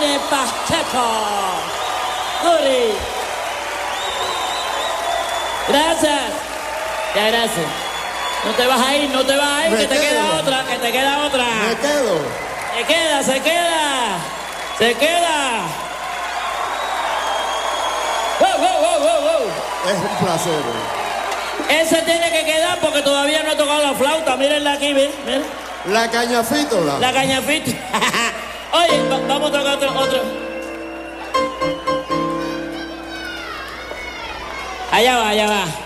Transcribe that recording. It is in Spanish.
Nene Pacheco. Uri. Gracias. Ya, gracias. No te vas a ir, no te vas a ir, que te queda otra, que te queda otra. Me quedo. Se queda, se queda. Se queda. Wow, wow, wow, wow, wow. Es un placer. Ese tiene que quedar porque todavía no ha tocado la flauta. Mírenla aquí, miren. La cañafítola. La cañafita. Oye, vamos a tocar otro. Allá va, allá va.